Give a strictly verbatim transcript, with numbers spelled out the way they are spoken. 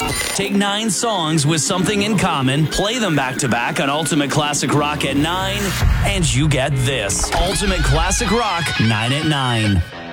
Take nine songs with something in common, play them back to back on Ultimate Classic Rock at nine, and you get this. Ultimate Classic Rock nine at nine.